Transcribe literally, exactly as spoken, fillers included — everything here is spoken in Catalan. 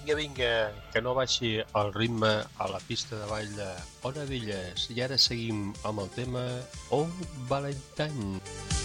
vinga, vinga, que no baixi el ritme a la pista de ball de Ona d'Illes. I ara seguim amb el tema Oh Valentine.